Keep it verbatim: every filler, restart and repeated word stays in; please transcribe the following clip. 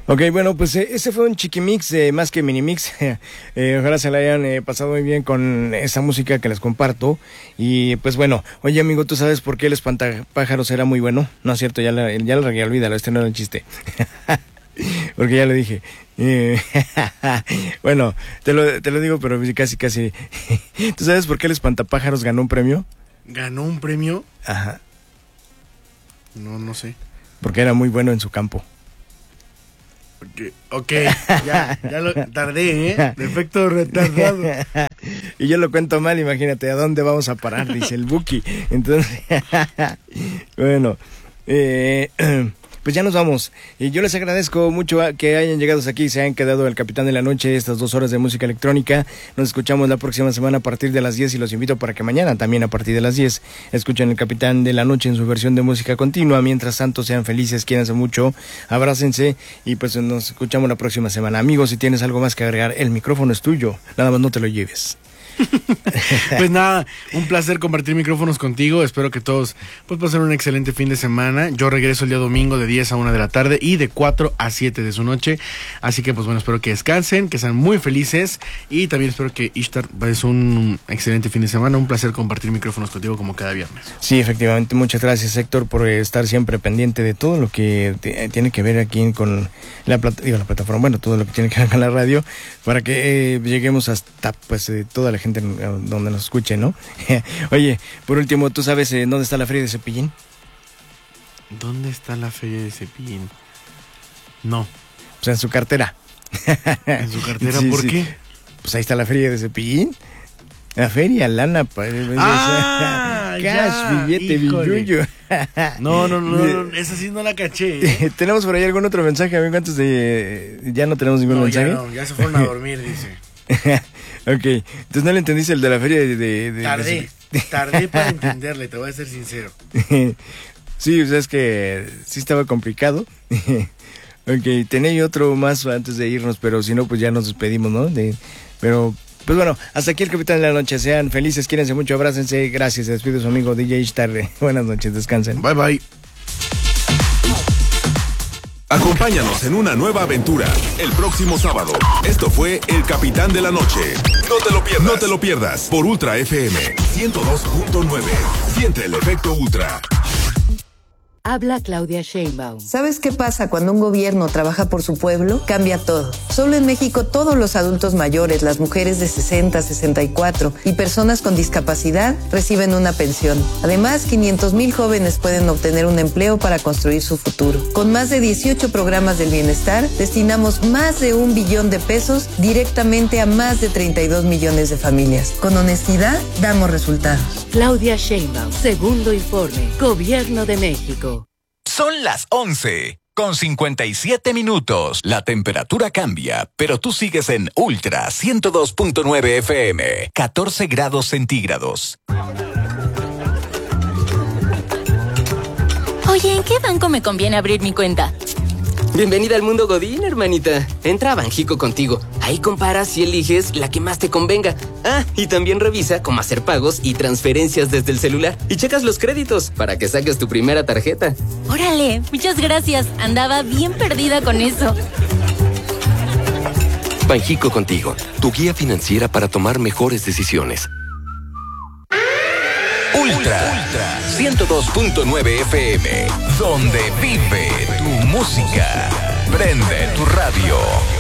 Ok, bueno, pues eh, ese fue un chiquimix, eh, más que minimix. eh, ojalá se la hayan eh, pasado muy bien con esa música que les comparto. Y pues bueno, oye amigo, ¿tú sabes por qué el espantapájaros era muy bueno? No es cierto, ya la, ya lo regué, olvídalo, este no era el chiste. Porque ya lo dije. Eh, bueno, te lo, te lo digo, pero casi, casi. ¿Tú sabes por qué el espantapájaros ganó un premio? ¿Ganó un premio? Ajá. No, no sé. Porque era muy bueno en su campo. Okay, ok, ya, ya lo tardé, ¿eh? Defecto retardado. Y yo lo cuento mal, imagínate, ¿a dónde vamos a parar? Dice el Buki. Entonces, bueno, eh, pues ya nos vamos. Y yo les agradezco mucho que hayan llegado hasta aquí, se hayan quedado el Capitán de la Noche, estas dos horas de música electrónica. Nos escuchamos la próxima semana a partir de las diez y los invito para que mañana también a partir de las diez escuchen el Capitán de la Noche en su versión de música continua. Mientras tanto, sean felices, quiéranse mucho, abrácense y pues nos escuchamos la próxima semana. Amigos, si tienes algo más que agregar, el micrófono es tuyo, nada más no te lo lleves. Pues nada, un placer compartir micrófonos contigo. Espero que todos pues pasen un excelente fin de semana. Yo regreso el día domingo de diez a una de la tarde y de cuatro a siete de su noche. Así que pues bueno, espero que descansen, que sean muy felices. Y también espero que Ishtar pases un excelente fin de semana. Un placer compartir micrófonos contigo como cada viernes. Sí, efectivamente, muchas gracias Héctor por estar siempre pendiente de todo lo que te, tiene que ver aquí con la, plata, digo, la plataforma, bueno, todo lo que tiene que ver con la radio, para que eh, lleguemos hasta pues eh, toda la gente donde nos escuche, ¿no? Oye, por último, ¿tú sabes eh, dónde está la feria de Cepillín? ¿Dónde está la feria de Cepillín? No. Pues en su cartera. ¿En su cartera? Sí, ¿Por sí. qué? Pues ahí está la feria de Cepillín. La feria, lana, ah, cash, ya, billete, billuyo. No, no, no, no, esa sí no la caché. ¿eh? ¿Tenemos por ahí algún otro mensaje, amigo? Antes de... ¿Ya no tenemos ningún no, mensaje? Ya no, ya se fueron a dormir, dice. Ok, entonces no le entendiste el de la feria de... de, de tardé, de... tardé para entenderle, te voy a ser sincero. Sí, o sea, es que sí estaba complicado. Ok, tenía yo otro más antes de irnos, pero si no, pues ya nos despedimos, ¿no? De, pero, pues bueno, hasta aquí el Capitán de la Noche. Sean felices, quírense mucho, abrácense. Gracias, se despide su amigo D J Ishtar. Buenas noches, descansen. Bye, bye. Acompáñanos en una nueva aventura el próximo sábado. Esto fue El Capitán de la Noche. No te lo pierdas. No te lo pierdas por Ultra F M ciento dos punto nueve. Siente el efecto Ultra. Habla Claudia Sheinbaum. ¿Sabes qué pasa cuando un gobierno trabaja por su pueblo? Cambia todo. Solo en México todos los adultos mayores, las mujeres de sesenta, sesenta y cuatro y personas con discapacidad reciben una pensión. Además, quinientos mil jóvenes pueden obtener un empleo para construir su futuro. Con más de dieciocho programas del bienestar, destinamos más de un billón de pesos directamente a más de treinta y dos millones de familias. Con honestidad, damos resultados. Claudia Sheinbaum, segundo informe, Gobierno de México. Son las once, con cincuenta y siete minutos. La temperatura cambia, pero tú sigues en Ultra ciento dos punto nueve F M, catorce grados centígrados. Oye, ¿en qué banco me conviene abrir mi cuenta? Bienvenida al mundo Godín, hermanita. Entra a Banjico Contigo. Ahí comparas y eliges la que más te convenga. Ah, y también revisa cómo hacer pagos y transferencias desde el celular. Y checas los créditos para que saques tu primera tarjeta. Órale, muchas gracias. Andaba bien perdida con eso. Banjico Contigo, tu guía financiera para tomar mejores decisiones. Ultra, Ultra ciento dos punto nueve F M, donde vive tu música. Prende tu radio.